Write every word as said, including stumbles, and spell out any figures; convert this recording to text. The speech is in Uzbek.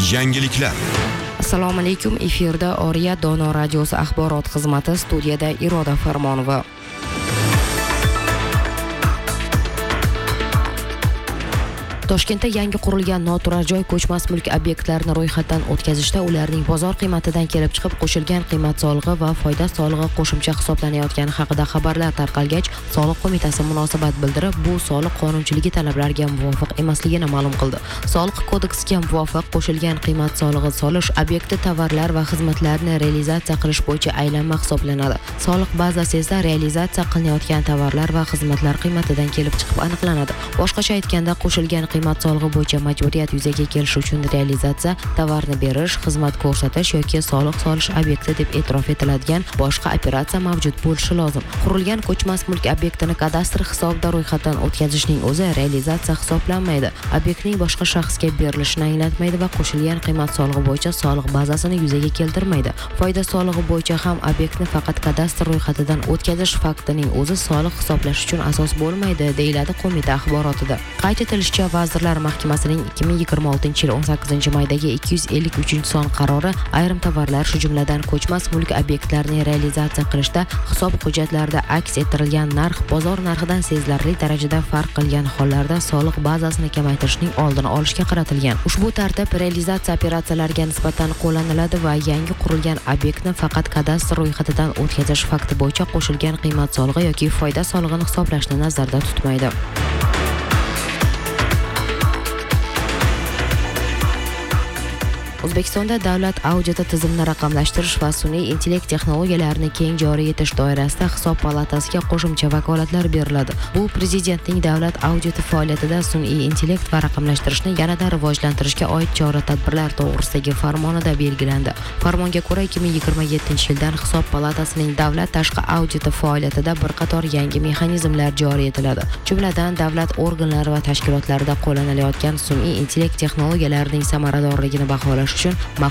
Yangiliklar. Assalomu alaykum. Efirda Oriya Dono radiosi axborot xizmati, studiyada Iroda Farmonova. Toshkentda yangi qurilgan noturar joy ko'chmas mulk obyektlarini ro'yxatdan o'tkazishda ularning bozor qiymatidan kelib chiqib qo'shilgan qiymat solig'i va foyda solig'i qo'shimcha hisoblanayotgani haqida xabarlar tarqalgach, Soliq qo'mitasi munosabat bildirib, bu soliq qonunchiligi talablariga muvofiq emasligini ma'lum qildi. Soliq kodeksiga muvofiq qo'shilgan qiymat solig'i solish obyekti tovarlar va xizmatlarni realizatsiya qilish bo'yicha aylanma hisoblanadi. Soliq bazasi esa realizatsiya qilinayotgan tovarlar va xizmatlar qiymatidan kelib chiqib aniqlanadi. Boshqacha aytganda, qo'shilgan qiymat solig'i bo'yicha majburiyat yuzaga kelishi uchun realizatsiya, tovarni berish, xizmat ko'rsatish yoki soliq solish obyekti deb e'tirof etiladigan boshqa operatsiya mavjud bo'lishi lozim. Qurilgan ko'chmas mulk obyektini kadastr hisobida ro'yxatdan o'tkazishning o'zi realizatsiya hisoblanmaydi. Obyektning boshqa shaxsga berilishini anglatmaydi va qo'shilgan qiymat solig'i bo'yicha soliq bazasini yuzaga keltirmaydi. Foyda solig'i bo'yicha ham obyektni faqat kadastr ro'yxatidan o'tkazish faktining o'zi soliq hisoblash uchun asos bo'lmaydi, deyiladi qo'mita axborotida. Qayd etilishicha, Vazirlar Mahkamasining ikki ming yigirma oltinchi yil o'n sakkizinchi maydagi ikki yuz ellik uchinchi son qarori ayrim tovarlar, shu jumladan ko'chmas mulk obyektlarini realizatsiya qilishda hisob hujjatlarida aks ettirilgan narx bozor narxidan sezilarli darajada farq qilgan hollarda soliq bazasini kamaytirishning oldini olishga qaratilgan. Ushbu tartib realizatsiya operatsiyalariga nisbatan qo'llaniladi va yangi qurilgan obyektni faqat kadastr ro'yxatidan o'tkazish fakti bo'yicha qo'shilgan qiymat solig'i yoki foyda solig'ini hisoblashni nazarda tutmaydi. O'zbekistonda davlat auditi tizimini raqamlashtirish va sun'iy intellekt texnologiyalarini keng joriy etish doirasida Hisob palatasiga qo'shimcha vakolatlar beriladi. Bu Prezidentning davlat auditi faoliyatida sun'iy intellekt va raqamlashtirishni yanada rivojlantirishga oid chora-tadbirlar to'g'risidagi farmonida belgilandi. Farmonga ko'ra, ikki ming yigirma yettinchi yildan Hisob palatasining davlat tashqi auditi faoliyatida bir qator yangi mexanizmlar joriy etiladi. Jumladan, davlat organlari va tashkilotlarida qo'llanilayotgan sun'iy intellekt texnologiyalarining samaradorligini baholash uchun